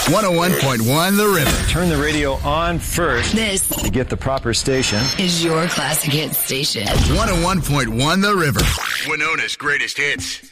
101.1 The River. Turn the radio on first. This to get the proper station. Is your classic hit station. 101.1 The River. Winona's greatest hits.